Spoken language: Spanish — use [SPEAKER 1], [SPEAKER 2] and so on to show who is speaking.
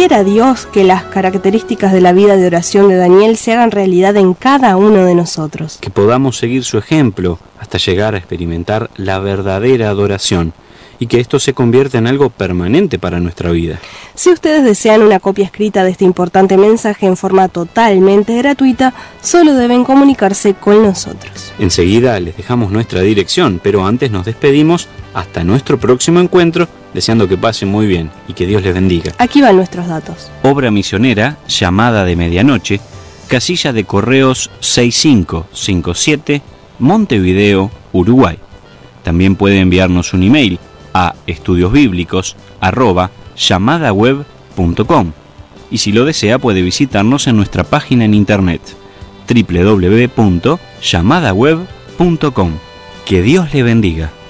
[SPEAKER 1] quiera Dios que las características de la vida de oración de Daniel se hagan realidad en cada uno de nosotros.
[SPEAKER 2] Que podamos seguir su ejemplo hasta llegar a experimentar la verdadera adoración y que esto se convierta en algo permanente para nuestra vida.
[SPEAKER 1] Si ustedes desean una copia escrita de este importante mensaje en forma totalmente gratuita, solo deben comunicarse con nosotros.
[SPEAKER 2] Enseguida les dejamos nuestra dirección, pero antes nos despedimos hasta nuestro próximo encuentro, deseando que pasen muy bien y que Dios les bendiga.
[SPEAKER 1] Aquí van nuestros datos.
[SPEAKER 2] Obra misionera, Llamada de Medianoche, casilla de correos 6557, Montevideo, Uruguay. También puede enviarnos un email a estudiosbiblicos@llamadaweb.com y si lo desea puede visitarnos en nuestra página en internet www.llamadaweb.com. Que Dios le bendiga.